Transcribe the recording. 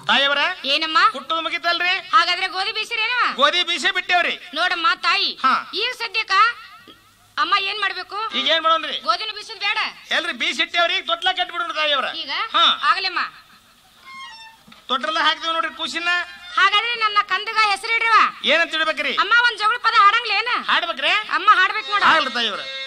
ತಾಯಿಯವರ ಏನಮ್ಮ ಕುಟ್ಟುದು ಮುಗಿತಲ್ರಿ? ಹಾಗಾದ್ರೆ ಗೋಧಿ ಬೀಸಿರೇನವ? ಗೋಧಿ ಬೀಸೆ ಬಿಟ್ಟೇವ್ರಿ. ನೋಡಮ್ಮ ತಾಯಿ, ಈಗ ಸದ್ಯಕ್ಕ ಅಮ್ಮ ಏನ್ ಮಾಡ್ಬೇಕು? ಈಗ ಏನ್ ಮಾಡೋಣ್ರಿ? ಗೋಧಿನ ಬೀಸೋದ್ ಬೇಡ, ಎಲ್ರಿ ಬೀಸಿಟ್ಟೇವ್ರಿ. ತೊಟ್ಲ ಕಟ್ಬಿಡೋಣ ತಾಯಿಯವರ. ಈಗ ಆಗ್ಲಮ್ಮ ತೊಟ್ರೆಲ್ಲ ಹಾಕ್ತೇವ್ ನೋಡ್ರಿ ಕೂಸಿನ. ಹಾಗಾದ್ರೆ ನನ್ನ ಕಂದಗ ಹೆಸರಿಡ್ರವ. ಏನಂತ ಇಡ್ಬೇಕ್ರಿ? ಅಮ್ಮ ಒಂದ್ ಜಗಳ ಪದ ಹಾಡಂಗ್ಲೇನ? ಹಾಡ್ಬೇಕ್ರಿ? ಅಮ್ಮ ಹಾಡ್ಬೇಕು ನೋಡ. ಹಾಡ್ರಿ ತಾಯಿಯವರ.